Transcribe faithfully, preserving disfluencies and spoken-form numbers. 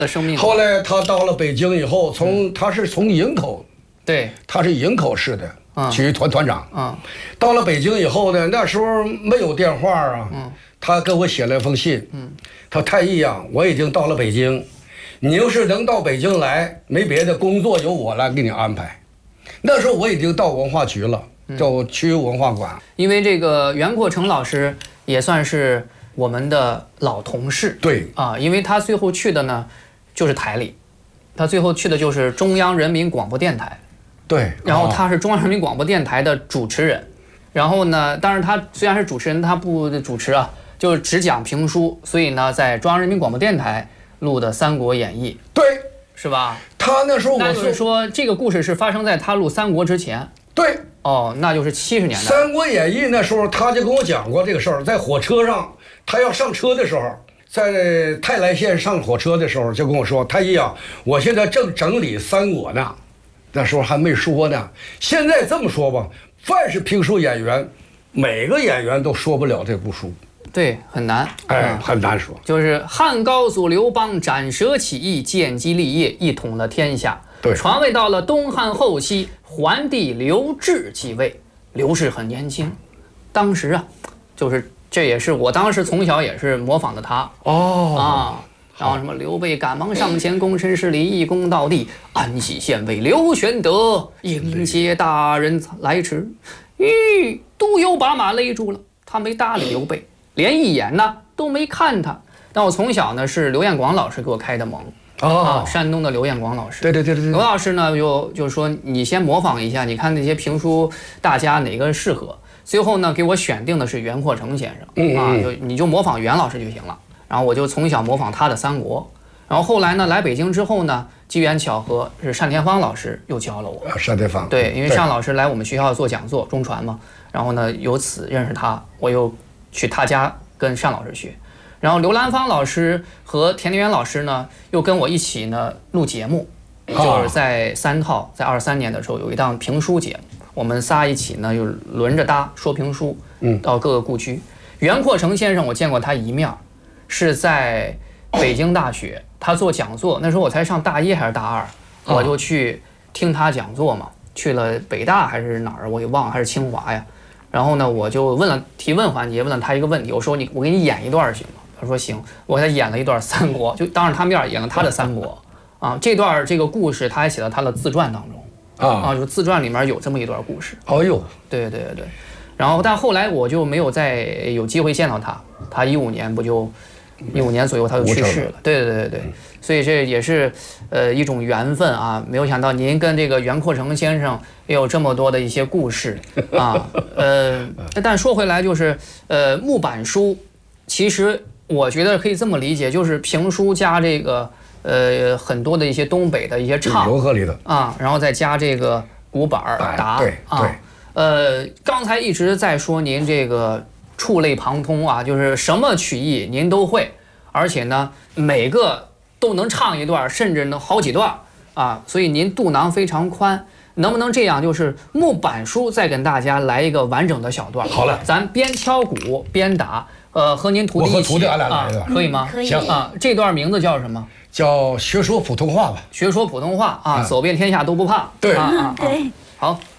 的生命。 后来他到了北京以后，从、嗯、他是从营口， 对， 他是营口市的。 嗯， 区团团长， 嗯， 到了北京以后呢，那时候没有电话啊，嗯，他给我写了一封信，嗯，他说太医啊，我已经到了北京，你要是能到北京来，没别的工作由我来给你安排。那时候我已经到文化局了，叫区文化馆。 因为这个袁阔成老师也算是我们的老同事， 对啊，因为他最后去的呢就是台里，他最后去的就是中央人民广播电台。 对， 然后他是中央人民广播电台的主持人，然后呢，当然他虽然是主持人，他不主持啊，就是只讲评书，所以呢，在中央人民广播电台录的《三国演义》， 对， 是吧？ 他那时候我那就是说，这个故事是发生在他录《三国》之前。 对， 哦，那就是七十年代。 《三国演义》那时候他就跟我讲过这个事儿，在火车上，他要上车的时候。在泰来县上火车的时候，就跟我说：“太医啊，我现在正整理三国呢。”那时候还没说呢。现在这么说吧，凡是评书演员，每个演员都说不了这部书。 对，很难， 哎，很难说。 就是汉高祖刘邦斩蛇起义，建基立业，一统了天下。 对， 传位到了东汉后期，桓帝刘志继位。刘氏很年轻，当时啊，就是这也是我当时从小也是模仿的他。 哦啊。然后什么刘备赶忙上前，躬身施礼，一躬到地，安喜县尉刘玄德迎接大人来迟。吁，督邮把马勒住了，他没搭理刘备，连一眼呢都没看他。但我从小呢是刘彦广老师给我开的蒙。 哦， 啊，山东的刘彦广老师。 对对对对对。 刘老师呢就就说你先模仿一下，你看那些评书大家哪个适合。最后呢给我选定的是袁阔成先生。嗯嗯啊，就你就模仿袁老师就行了。然后我就从小模仿他的三国，然后后来呢来北京之后呢，机缘巧合是单田芳老师又教了我。 单田芳。 对，因为单老师来我们学校做讲座，中传嘛，然后呢由此认识他，我又去他家跟单老师学。然后刘兰芳老师和田连元老师呢又跟我一起呢录节目，就是在三套，在二三年的时候有一档评书节目，我们仨一起呢又轮着搭说评书，嗯，到各个故居。袁阔成先生我见过他一面。是在北京大学，他做讲座，那时候我才上大一还是大二，我就去听他讲座嘛，去了北大还是哪儿我也忘了，还是清华呀。然后呢，我就问了提问环节，问了他一个问题，我说你我给你演一段行吗？他说行，我给他演了一段三国，就当着他面演了他的三国啊。这段这个故事他还写到他的自传当中啊啊，就自传里面有这么一段故事。 哦呦， 对对对对。然后但后来我就没有再有机会见到他，他一五年不就。一五年左右他就去世了，对对对对，所以这也是呃一种缘分啊。没有想到您跟这个袁阔成先生也有这么多的一些故事啊，呃，但说回来就是呃木板书，其实我觉得可以这么理解，就是评书加这个呃很多的一些东北的一些唱融合里的啊，然后再加这个鼓板打， 对啊，呃，刚才一直在说您这个。触类旁通啊，就是什么曲艺您都会，而且呢每个都能唱一段，甚至能好几段啊，所以您肚囊非常宽。能不能这样，就是木板书再跟大家来一个完整的小段？ 好了， 咱边敲鼓边打，呃，和您徒弟一起， 我和徒弟俺俩来的、 啊，可以吗？ 可以。 行啊，这段名字叫什么？ 叫学说普通话吧。 学说普通话啊，嗯、走遍天下都不怕。 对啊啊， 对。 好。